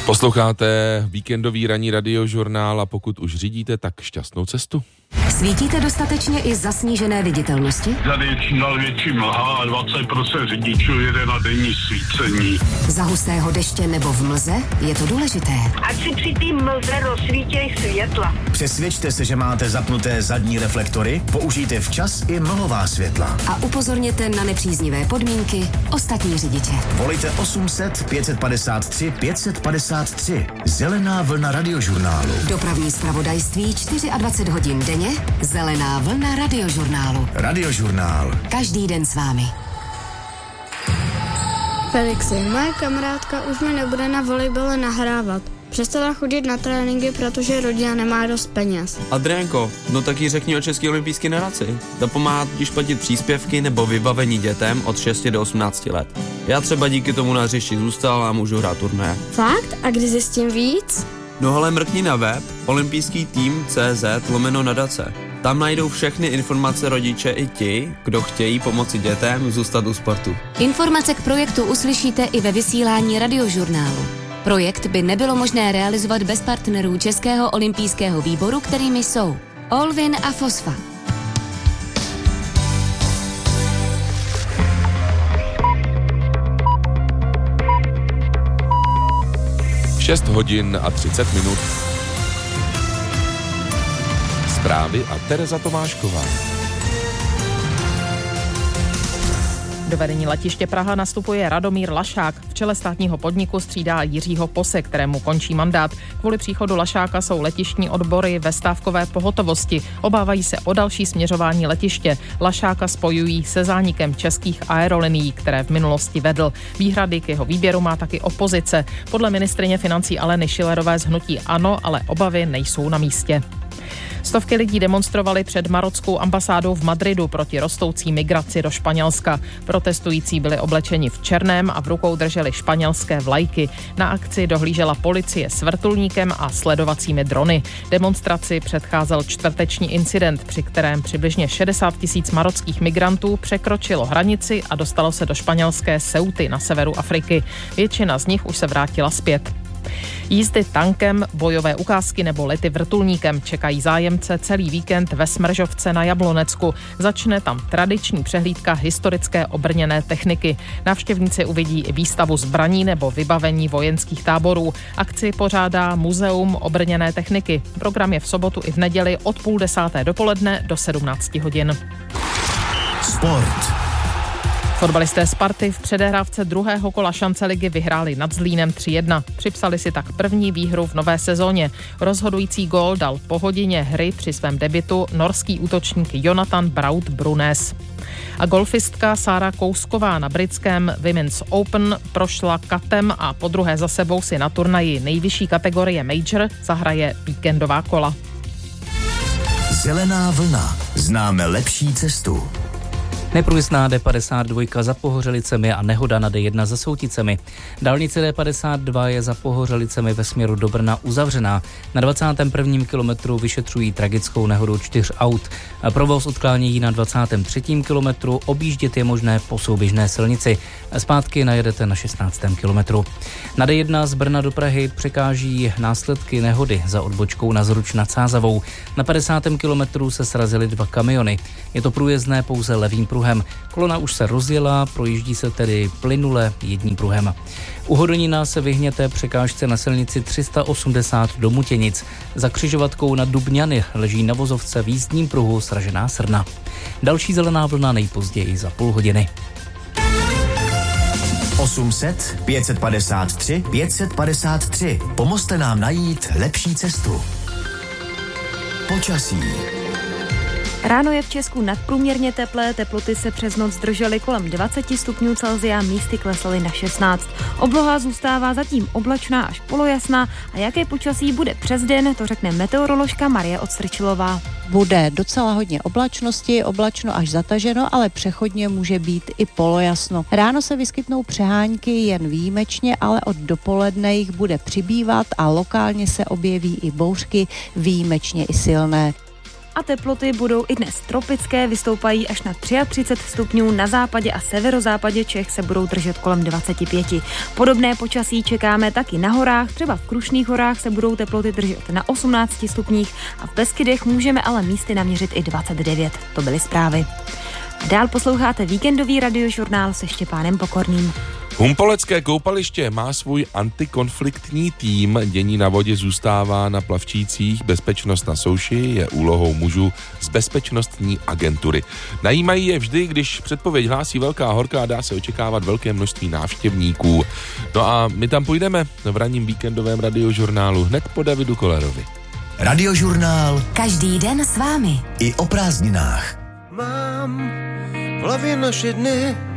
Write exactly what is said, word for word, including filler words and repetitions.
Posloucháte víkendový ranní radiožurnál a pokud už řídíte, tak šťastnou cestu. Svítíte dostatečně i za snížené viditelnosti? Tady je čím dál větší mlha a dvacet procent řidičů jede na denní svícení. Za hustého deště nebo v mlze je to důležité. Ať si při té mlze rozsvítěj světla. Přesvědčte se, že máte zapnuté zadní reflektory, použijte včas i mlhová světla. A upozorněte na nepříznivé podmínky ostatní řidiče. Volejte osm set pět padesát tři pět padesát tři. Zelená vlna radiožurnálu. Dopravní zpravodajství dvacet čtyři hodin denně. Zelená vlna radiožurnálu. Radiožurnál. Každý den s vámi. Felixi, moje kamarádka už mi nebude na volejbale nahrávat. Přestala chodit na tréninky, protože rodina nemá dost peněz. Adriánko, no tak jí řekni o České olympijské nadaci. Ta pomáhá totiž platit příspěvky nebo vybavení dětem od šesti do osmnácti let. Já třeba díky tomu na hřišti zůstal a můžu hrát turné. Fakt? A kdy zjistím víc? No ale mrkni na web olympijský tým tečka cé zet lomeno nadace. Tam najdou všechny informace rodiče i ti, kdo chtějí pomoci dětem zůstat u sportu. Informace k projektu uslyšíte i ve vysílání radiožurnálu. Projekt by nebylo možné realizovat bez partnerů Českého olympijského výboru, kterými jsou Olvin a Fosfa. šest hodin a třicet minut. Zprávy a Tereza Tomášková. Do vedení letiště Praha nastupuje Radomír Lašák. V čele státního podniku střídá Jiřího Pose, kterému končí mandát. Kvůli příchodu Lašáka jsou letištní odbory ve stávkové pohotovosti. Obávají se o další směřování letiště. Lašáka spojují se zánikem českých aerolinií, které v minulosti vedl. Výhrady k jeho výběru má taky opozice. Podle ministryně financí Aleny Schillerové z hnutí ANO, ale obavy nejsou na místě. Stovky lidí demonstrovali před marockou ambasádou v Madridu proti rostoucí migraci do Španělska. Protestující byli oblečeni v černém a v rukou drželi španělské vlajky. Na akci dohlížela policie s vrtulníkem a sledovacími drony. Demonstraci předcházel čtvrteční incident, při kterém přibližně šedesát tisíc marockých migrantů překročilo hranici a dostalo se do španělské Ceuty na severu Afriky. Většina z nich už se vrátila zpět. Jízdy tankem, bojové ukázky nebo lety vrtulníkem čekají zájemce celý víkend ve Smržovce na Jablonecku. Začne tam tradiční přehlídka historické obrněné techniky. Návštěvníci uvidí i výstavu zbraní nebo vybavení vojenských táborů. Akci pořádá Muzeum obrněné techniky. Program je v sobotu i v neděli od půl desáté dopoledne do sedmnácti hodin. Sport. Fotbalisté Sparty v předehrávce druhého kola šance ligy vyhráli nad Zlínem tři jedna. Připsali si tak první výhru v nové sezóně. Rozhodující gól dal po hodině hry při svém debutu norský útočník Jonathan Braut Brunes. A golfistka Sára Kousková na britském Women's Open prošla katem a po druhé za sebou si na turnaji nejvyšší kategorie Major zahraje víkendová kola. Zelená vlna. Známe lepší cestu. Neprůjezdná D padesát dva za Pohořelicemi a nehoda na D jedna za Souticemi. Dálnice D padesát dva je za Pohořelicemi ve směru do Brna uzavřená. Na dvacátém prvním kilometru vyšetřují tragickou nehodu čtyř aut. Provoz odklánějí na dvacátém třetím kilometru, objíždět je možné po souběžné silnici. Zpátky najedete na šestnáctém kilometru. Na D jedna z Brna do Prahy překáží následky nehody za odbočkou na Zruč nad Sázavou. Na padesátém kilometru se srazily dva kamiony. Je to průjezdné pouze levým pruhem. Kolona už se rozjela, projíždí se tedy plynule jedním pruhem. U Hodonína se vyhněte překážce na silnici tři sta osmdesát do Mutěnic. Za křižovatkou na Dubňany leží na vozovce v jízdním pruhu sražená srna. Další zelená vlna nejpozději za půl hodiny. osm set pět padesát tři pět padesát tři. Pomozte nám najít lepší cestu. Počasí. Ráno je v Česku nadprůměrně teplé, teploty se přes noc držely kolem dvacet stupňů Celsia, místy klesaly na šestnáct. Obloha zůstává zatím oblačná až polojasná a jaké počasí bude přes den, to řekne meteoroložka Marie Odstrčilová. Bude docela hodně oblačnosti, oblačno až zataženo, ale přechodně může být i polojasno. Ráno se vyskytnou přehánky jen výjimečně, ale od dopoledne jich bude přibývat a lokálně se objeví i bouřky, výjimečně i silné. a teploty budou i dnes tropické, vystoupají až na třicet tři stupňů, na západě a severozápadě Čech se budou držet kolem dvacet pět. Podobné počasí čekáme taky na horách, třeba v Krušných horách se budou teploty držet na osmnácti stupních a v Beskydech můžeme ale místy naměřit i dvacet devět. To byly zprávy. A dál posloucháte víkendový radiožurnál se Štěpánem Pokorným. Humpolecké koupaliště má svůj antikonfliktní tým, dění na vodě zůstává na plavčících, bezpečnost na souši je úlohou mužů z bezpečnostní agentury. Najímají je vždy, když předpověď hlásí velká horka a dá se očekávat velké množství návštěvníků. No a my tam půjdeme v ranním víkendovém radiožurnálu hned po Davidu Kolerovi. Radiožurnál. Každý den s vámi. I o prázdninách. Mám v hlavě naše dny,